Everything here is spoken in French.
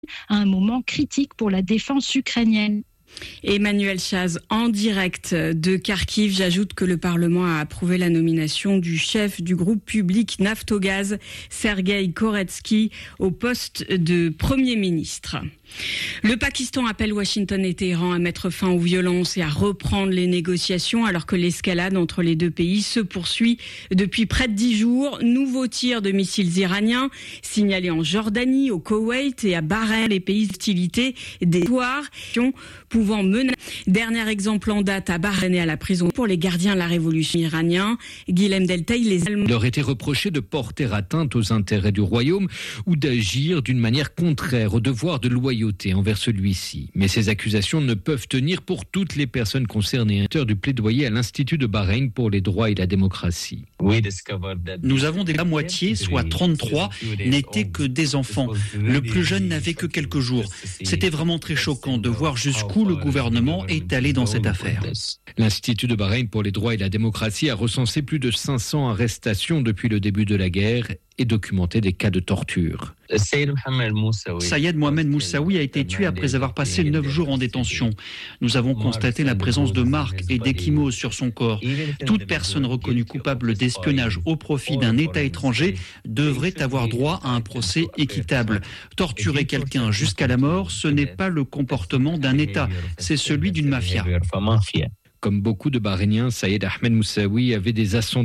à un moment critique pour la défense ukrainienne. Emmanuel Chaz, en direct de Kharkiv. J'ajoute que le Parlement a approuvé la nomination du chef du groupe public Naftogaz, Sergueï Koretsky, au poste de Premier ministre. Le Pakistan appelle Washington et Téhéran à mettre fin aux violences et à reprendre les négociations alors que l'escalade entre les deux pays se poursuit depuis près de 10 jours. Nouveaux tirs de missiles iraniens signalés en Jordanie, au Koweït et à Bahreïn, les pays d'hostilité des soirs pouvant mener. Dernier exemple en date à Bahreïn et à la prison pour les gardiens de la révolution iranienne. Guilhem Deltaï, les Allemands. Il leur était reproché de porter atteinte aux intérêts du royaume ou d'agir d'une manière contraire au devoir de loyauté envers celui-ci. Mais ces accusations ne peuvent tenir pour toutes les personnes concernées. Auteur du plaidoyer à l'Institut de Bahreïn pour les droits et la démocratie. Nous avons la moitié, soit 33, n'étaient que des enfants. Le plus jeune n'avait que quelques jours. C'était vraiment très choquant de voir jusqu'où le gouvernement est allé dans cette affaire. L'Institut de Bahreïn pour les droits et la démocratie a recensé plus de 500 arrestations depuis le début de la guerre et documenté des cas de torture. Sayed Mohamed Moussaoui a été tué après avoir passé 9 jours en détention. Nous avons constaté la présence de marques et d'échymoses sur son corps. Toute personne reconnue coupable d'espionnage au profit d'un État étranger devrait avoir droit à un procès équitable. Torturer quelqu'un jusqu'à la mort, ce n'est pas le comportement d'un État, c'est celui d'une mafia. Comme beaucoup de Bahreïniens, Sayed Ahmed Moussaoui avait des ascendants